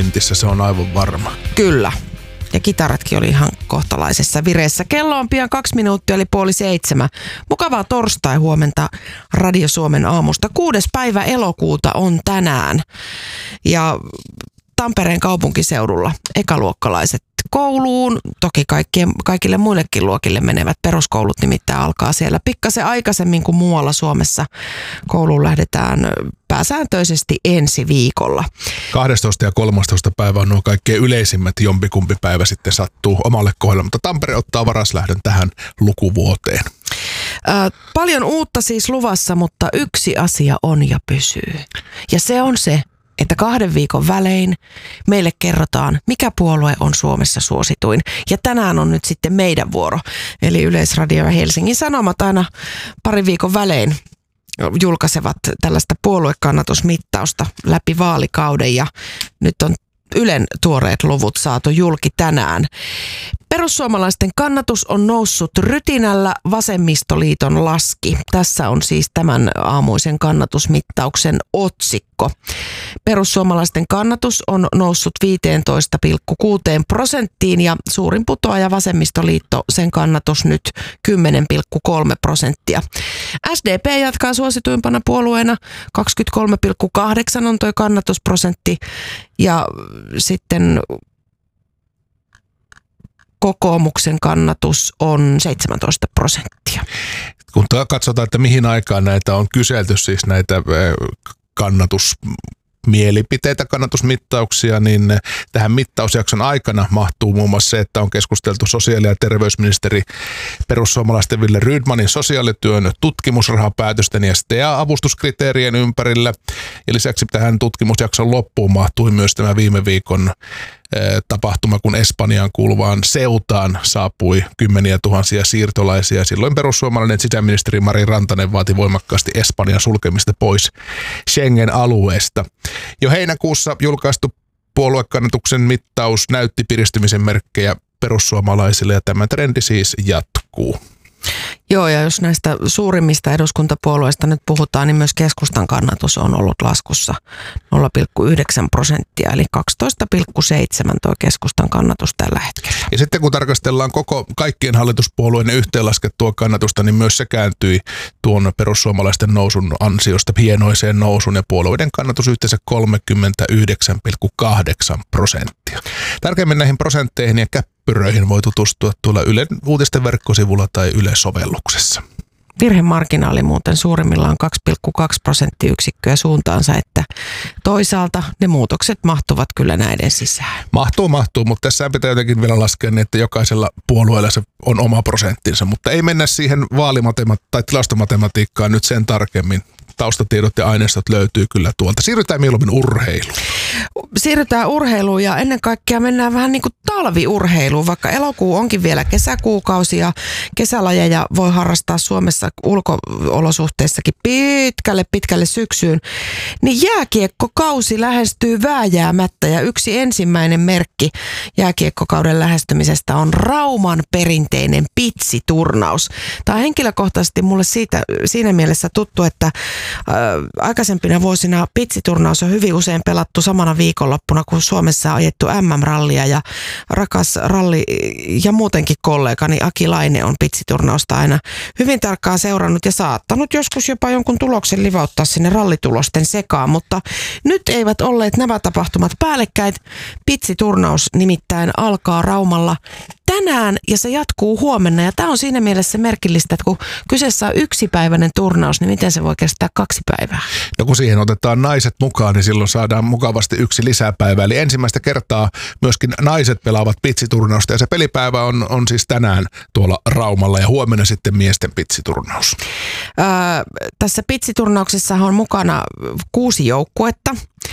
kyntissä, se on aivan varma. Kyllä. Ja kitaratkin oli ihan kohtalaisessa vireessä. Kello on pian 2 minuuttia, eli 6:30. Mukavaa torstai-huomenta Radio Suomen aamusta. 6. päivä elokuuta on tänään. Ja Tampereen kaupunkiseudulla ekaluokkalaiset kouluun. Toki kaikille muillekin luokille menevät peruskoulut nimittäin alkaa siellä pikkasen aikaisemmin kuin muualla Suomessa. Kouluun lähdetään pääsääntöisesti ensi viikolla. 12. ja 13. päivä on nuo kaikkein yleisimmät, jompikumpi päivä sitten sattuu omalle kohdalle, mutta Tampere ottaa varaslähdön tähän lukuvuoteen. Paljon uutta siis luvassa, mutta yksi asia on ja pysyy. Ja se on se, että 2 viikon välein meille kerrotaan, mikä puolue on Suomessa suosituin. Ja tänään on nyt sitten meidän vuoro. Eli Yleisradio ja Helsingin Sanomat aina 2 viikon välein julkaisevat tällaista puoluekannatusmittausta läpi vaalikauden. Ja nyt on Ylen tuoreet luvut saatu julki tänään. Perussuomalaisten kannatus on noussut rytinällä, Vasemmistoliiton laski. Tässä on siis tämän aamuisen kannatusmittauksen otsikko. Perussuomalaisten kannatus on noussut 15,6% ja suurin putoaja Vasemmistoliitto, sen kannatus nyt 10,3%. SDP jatkaa suosituimpana puolueena, 23,8 on tuo kannatusprosentti ja sitten kokoomuksen kannatus on 17%. Kun katsotaan, että mihin aikaan näitä on kyselty, siis näitä kannatusmielipiteitä, kannatusmittauksia, niin tähän mittausjakson aikana mahtuu muun muassa se, että on keskusteltu sosiaali- ja terveysministeri perussuomalaisten Ville Rydmanin sosiaalityön tutkimusrahapäätösten ja STEA-avustuskriteerien ympärillä. Ja lisäksi tähän tutkimusjakson loppuun mahtui myös tämä viime viikon tapahtuma, kun Espanjaan kuuluvaan Ceutaan saapui kymmeniä tuhansia siirtolaisia. Silloin perussuomalainen sisäministeri Mari Rantanen vaati voimakkaasti Espanjan sulkemista pois Schengen-alueesta. Jo heinäkuussa julkaistu puoluekannatuksen mittaus näytti piristymisen merkkejä perussuomalaisille ja tämä trendi siis jatkuu. Joo, ja jos näistä suurimmista eduskuntapuolueista nyt puhutaan, niin myös keskustan kannatus on ollut laskussa 0,9%, eli 12,7 tuo keskustan kannatus tällä hetkellä. Ja sitten kun tarkastellaan kaikkien hallituspuolueiden yhteenlaskettua kannatusta, niin myös se kääntyi tuon perussuomalaisten nousun ansiosta hienoiseen nousun ja puolueiden kannatus yhteensä 39,8%. Tarkemmin näihin prosentteihin ja käppyröihin voi tutustua tuolla Ylen uutisten verkkosivulla tai Yle-sovelluksessa. Virhemarginaali muuten suurimmillaan 2,2 prosenttiyksikköä suuntaansa, että toisaalta ne muutokset mahtuvat kyllä näiden sisään. Mahtuu, mutta tässä pitää jotenkin vielä laskea niin, että jokaisella puolueella se on oma prosenttinsa, mutta ei mennä siihen tai tilastomatematiikkaan nyt sen tarkemmin. Taustatiedot ja aineistot löytyy kyllä tuolta. Siirrytään mieluummin urheiluun. Siirrytään urheiluun ja ennen kaikkea mennään vähän niin kuin talviurheiluun, vaikka elokuu onkin vielä kesäkuukausi ja kesälajeja voi harrastaa Suomessa ulko-olosuhteissakin pitkälle syksyyn, niin jääkiekkokausi lähestyy vääjäämättä ja yksi ensimmäinen merkki jääkiekkokauden lähestymisestä on Rauman perinteinen pitsiturnaus. Tämä on henkilökohtaisesti mulle siinä mielessä tuttu, että aikaisempina vuosina pitsiturnaus on hyvin usein pelattu samana viikonloppuna, kun Suomessa on ajettu MM-rallia ja rakas ralli ja muutenkin kollegani Aki Laine on pitsiturnausta aina hyvin tarkkaan seurannut ja saattanut joskus jopa jonkun tuloksen livauttaa sinne rallitulosten sekaan, mutta nyt eivät olleet nämä tapahtumat päällekkäin. Pitsiturnaus nimittäin alkaa Raumalla tänään ja se jatkuu huomenna ja tämä on siinä mielessä merkillistä, että kun kyseessä on yksipäiväinen turnaus, niin miten se voi kestää 2 päivää? No kun siihen otetaan naiset mukaan, niin silloin saadaan mukavasti 1 lisäpäivä. Eli ensimmäistä kertaa myöskin naiset pelaavat pitsiturnausta ja se pelipäivä on siis tänään tuolla Raumalla ja huomenna sitten miesten pitsiturnaus. Tässä pitsiturnauksessa on mukana 6 joukkuetta.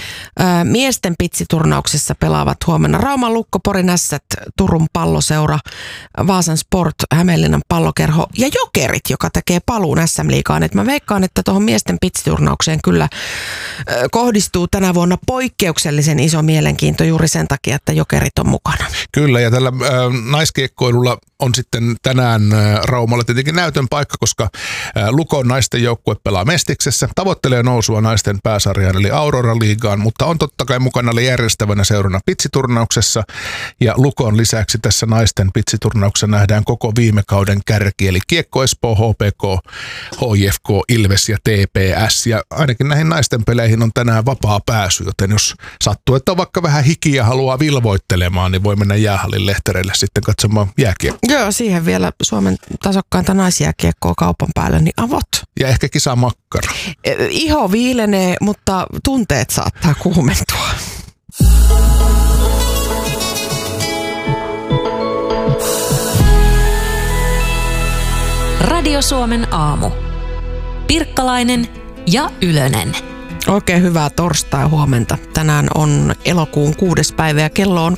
Miesten pitsiturnauksessa pelaavat huomenna Rauman Lukko, Porin Ässät, Turun Palloseura, Vaasan Sport, Hämeenlinnan Pallokerho ja Jokerit, joka tekee paluun SM-liigaan. Et mä veikkaan, että tuohon miesten pitsiturnaukseen kyllä kohdistuu tänä vuonna poikkeuksellisen iso mielenkiinto juuri sen takia, että Jokerit on mukana. Kyllä, ja tällä naiskiekkoilulla on sitten tänään Raumalla tietenkin näytön paikka, koska Lukon naisten joukkue pelaa Mestiksessä, tavoittelee nousua naisten pääsarjaan eli Aurora-liigaan, mutta on totta kai mukana oli järjestävänä seurana pitsiturnauksessa ja Lukon lisäksi tässä naisten pitsiturnauksessa nähdään koko viime kauden kärki, eli Kiekko Espoo, HPK, HIFK, Ilves ja TPS ja ainakin näihin naisten peleihin on tänään vapaa pääsy, joten jos sattuu, että on vaikka vähän hikiä ja haluaa vilvoittelemaan, niin voi mennä jäähallin lehtereille sitten katsomaan jääkiekkoa. Joo, siihen vielä Suomen tasokkainta naisjääkiekkoa kaupan päälle, niin avot. Ja ehkä kisamakkara. Iho viilenee, mutta tunteet saattaa kuumentua. Radio Suomen aamu. Pirkkalainen ja Ylönen. Oikein hyvää torstai huomenta. Tänään on elokuun 6. päivä ja kello on